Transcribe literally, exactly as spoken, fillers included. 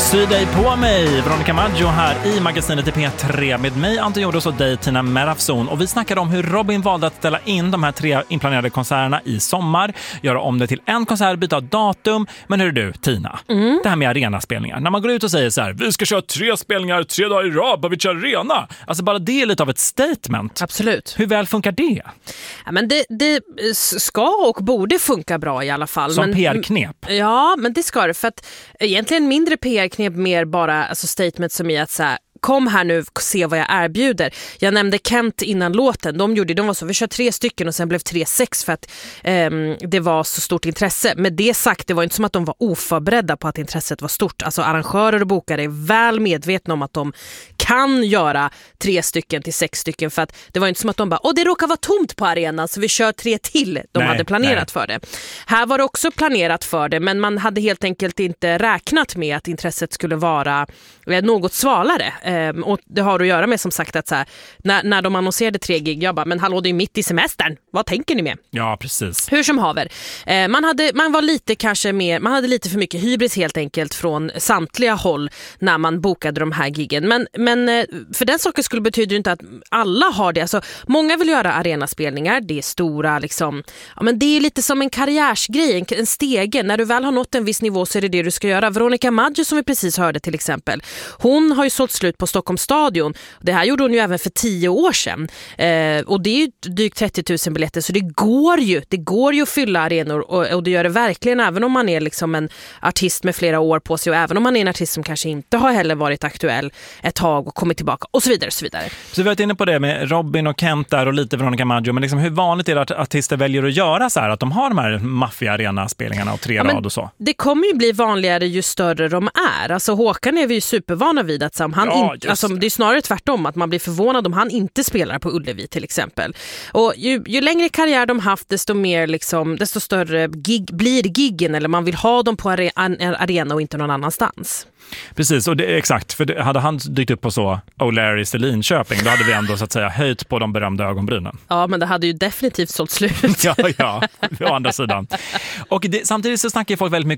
Sy dig på mig, Veronica Maggio här i magasinet i P tre med mig Anton Jordos och dig Tina Merafzon. Och vi snackade om hur Robin valde att ställa in de här tre inplanerade konserterna i sommar, göra om det till en konsert, byta datum. Men hur är du Tina? Mm. Det här med arenaspelningar, när man går ut och säger så här: vi ska köra tre spelningar tre dagar i rad på Vicha Arena. Alltså bara det är lite av ett statement. Absolut. Hur väl funkar det? Ja, men det, det ska och borde funka bra i alla fall. Som men, P R-knep? Ja, men det ska det. För att egentligen mindre P R-knep, mer bara alltså statement som i att så här, kom här nu, se vad jag erbjuder. Jag nämnde Kent innan låten. De gjorde, de var så, vi kör tre stycken och sen blev tre sex för att um, det var så stort intresse. Med det sagt, det var inte som att de var oförberedda på att intresset var stort. Alltså arrangörer och bokare är väl medvetna om att de kan göra tre stycken till sex stycken, för att det var inte som att de bara, åh det råkar vara tomt på arenan så vi kör tre till. De nej, hade planerat nej. för det. Här var det också planerat för det, men man hade helt enkelt inte räknat med att intresset skulle vara något svalare. Um, och det har att göra med som sagt att så här, när, när de annonserade tre gig, jag bara, men hallå, det är ju mitt i semestern. Vad tänker ni med? Ja, precis. Hur som haver. Uh, man, hade, man var lite kanske mer, man hade lite för mycket hybris helt enkelt från samtliga håll när man bokade de här giggen. Men, men uh, för den saken skulle betyder inte att alla har det. Alltså, många vill göra arenaspelningar. Det är stora liksom, ja, men det är lite som en karriärsgrej, en, en stege. När du väl har nått en viss nivå så är det det du ska göra. Veronica Maggio som vi precis hörde till exempel, hon har ju sålt slut på Stockholms stadion. Det här gjorde hon ju även för tio år sedan. Eh, och det är ju drygt trettio tusen biljetter, så det går ju. Det går ju att fylla arenor och, och det gör det verkligen även om man är liksom en artist med flera år på sig och även om man är en artist som kanske inte har heller varit aktuell ett tag och kommit tillbaka och så vidare och så vidare. Så vi har varit inne på det med Robin och Kent där och lite Veronica Maggio, men liksom hur vanligt är det att artister väljer att göra så här, att de har de här maffia arena-spelningarna och tre ja, rad och så? Det kommer ju bli vanligare ju större de är. Alltså Håkan är vi ju supervana vid att om han ja, inte, alltså, det är snarare tvärtom att man blir förvånad om han inte spelar på Ullevi till exempel. Och ju, ju längre karriär de haft, desto mer liksom, desto större gig, blir giggen, eller man vill ha dem på are, en arena och inte någon annanstans. Precis, och det är exakt, för det, hade han dykt upp på så O'Larrys i Linköping, då hade vi ändå så att säga höjt på de berömda ögonbrynen. Ja, men det hade ju definitivt sålt slut. ja, ja, å andra sidan. Och det, samtidigt så snackar folk väldigt mycket